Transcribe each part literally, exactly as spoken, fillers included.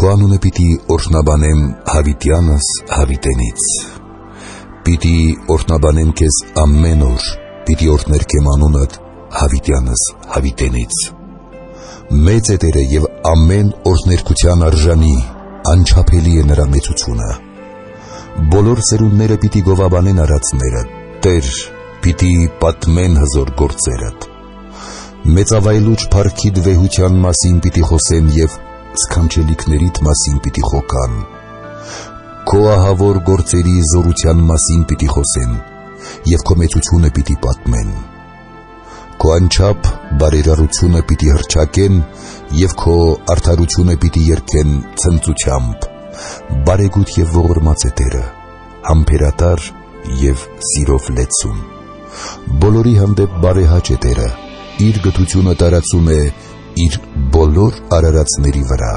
Քո անունը պիտի օրհնաբանեմ հավիտյանս հավիտենից։ Պիտի օրհնաբանեմ քեզ ամեն օր, պիտի օրհներգեմ անունդ հավիտյանս հավիտենից։ Մեծ է Տերը և ամեն օրհներգության արժանի, անչափելի է նրա մեծությունը։ Բոլոր սերունդները պիտի գովաբանեն արածները, Տեր, պիտի պատմեն հզոր գործերդ։ Մեծավայելուչ փառքիդ վեհության մասին պիտի խոսեն և սքանչելիքներիդ մասին պիտի խոքան։ Քո ահավոր գործերի զորության մասին պիտի խոսեն և քո մեծությունը պիտի պատմեն։ Քո անչափ բարերարությունը պիտի հռչակեն և քո արդարությունը պիտի երգեն ցնծությամբ։ Բարեգութ և ողորմած է Տերը, համբերատար և սիրով լեցուն։ Բոլորի հանդեպ բարեհաճ է Տերը, իր գթությունը տարածում է իր բոլոր արարածների վրա։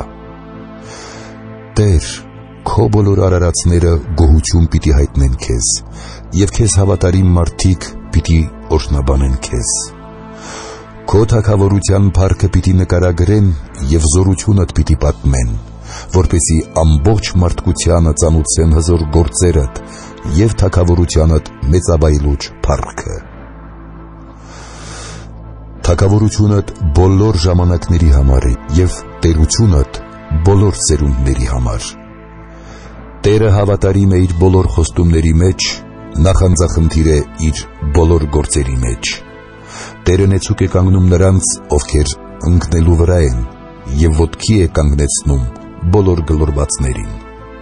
Տեր, քո բոլոր արարածները գոհություն պիտի հայտնեն քեզ, և քեզ հավատարիմ մարդիկ պիտի օրհնաբանեն քեզ։ Քո թագավորության փառքը պիտի նկարագրեն և զորությունդ պիտի պատմեն, որպեսզի ամբողջ մարդկությանը ծանուցեն հզոր գործերդ և թագավորությանդ մեծավայելուչ փառքը։ Թագավորությունդ բոլոր ժամանակների համար է և տերությունդ բոլոր սերունդների համար։ Տերը հավատարիմ է իր բոլոր խոստումների մեջ, նախանձախնդիր է իր բոլոր գործերի մեջ։ Տերը նեցուկ է կանգնում նրանց, ովքեր ընկնելու վրա են, և ոտքի է կանգնեցնում բոլոր գլորվածներին։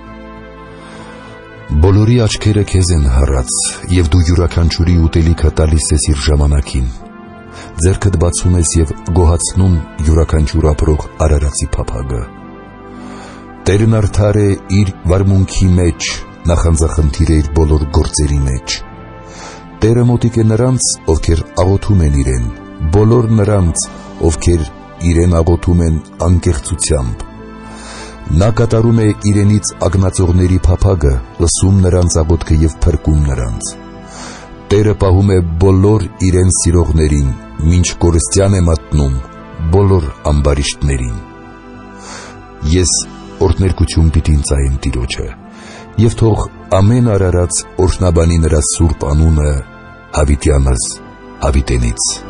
Բոլորի աչքերը քեզ են հառած, և դու յուրաքանչյուրի ուտելիքը տալիս ես իր ժամանակին։ Ձեռքդ բացում ես և գոհացնում յուրաքանչյուր ապրող արարածի փափագը։ Տերն արդար է իր վարմունքի մեջ, նախանձախնդիր է իր բոլոր գործերի մեջ։ Տերը մոտիկ է նրանց, ովքեր աղոթում են իրեն, բոլոր նրանց, ովքեր իրեն աղոթում են անկեղծությամբ։ Նա կատարում է իրենից ագնացողների փափագը, լսում նրանց աղոթքը և փրկում նրանց։ Տերը պահում է բոլոր իրեն սիրողներին, մինչ կորստյան է մատնում բոլոր ամբարիշտներին։ Ես օրհներգություն պիտի ընծայեմ Տիրոջը, և թող ամեն արարած օրհնաբանի նրա սուրբ անունը հավիտյանս հավիտենից։